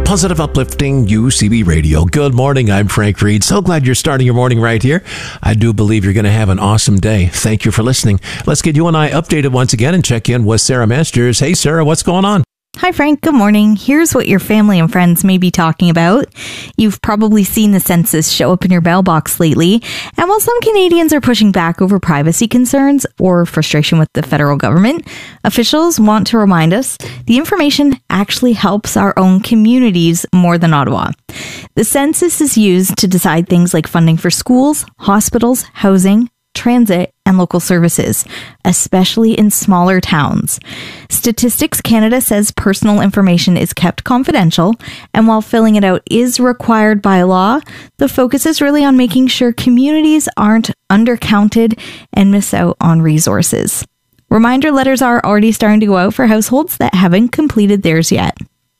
Positive, uplifting UCB Radio. Good morning. I'm Frank Reed. So glad you're starting your morning right here. I do believe you're going to have an awesome day. Thank you for listening. Let's get you and I updated once again and check in with Sarah Masters. Hey, Sarah, what's going on? Hi, Frank. Good morning. Here's what your family and friends may be talking about. You've probably seen the census show up in your mailbox lately. And while some Canadians are pushing back over privacy concerns or frustration with the federal government, officials want to remind us the information actually helps our own communities more than Ottawa. The census is used to decide things like funding for schools, hospitals, housing, transit, and local services, especially in smaller towns. Statistics Canada says personal information is kept confidential, and while filling it out is required by law, the focus is really on making sure communities aren't undercounted and miss out on resources. Reminder letters are already starting to go out for households that haven't completed theirs yet.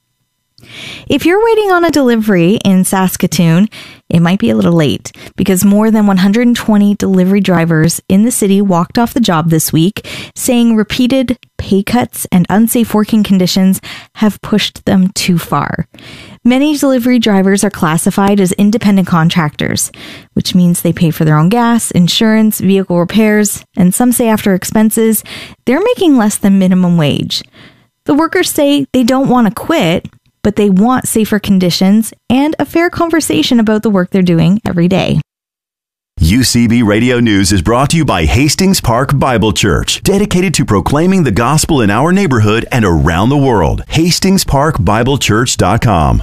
If you're waiting on a delivery in Saskatoon, it might be a little late because more than 120 delivery drivers in the city walked off the job this week, saying repeated pay cuts and unsafe working conditions have pushed them too far. Many delivery drivers are classified as independent contractors, which means they pay for their own gas, insurance, vehicle repairs, and some say after expenses, they're making less than minimum wage. The workers say they don't want to quit, but they want safer conditions and a fair conversation about the work they're doing every day. UCB Radio News is brought to you by Hastings Park Bible Church, dedicated to proclaiming the gospel in our neighborhood and around the world. HastingsParkBibleChurch.com.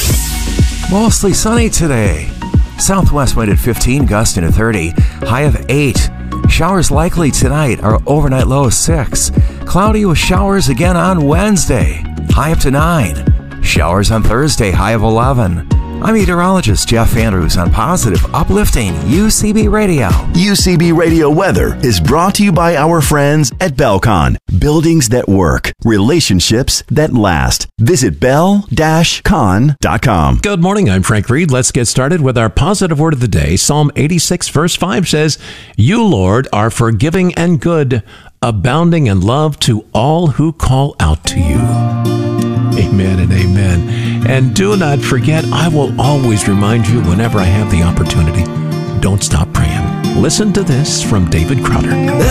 Mostly sunny today. Southwest wind at 15, gusting to 30, high of 8. Showers likely tonight, our overnight low of 6. Cloudy with showers again on Wednesday, high up to 9. Showers on Thursday, high of 11. I'm meteorologist Jeff Andrews on Positive, Uplifting UCB Radio. UCB Radio weather is brought to you by our friends at Belcon. Buildings that work, relationships that last. Visit bell-con.com. Good morning. I'm Frank Reed. Let's get started with our positive word of the day. Psalm 86 verse 5 says, "You, Lord, are forgiving and good, abounding in love to all who call out to you." Amen and amen. And do not forget, I will always remind you whenever I have the opportunity, don't stop praying. Listen to this from David Crowder.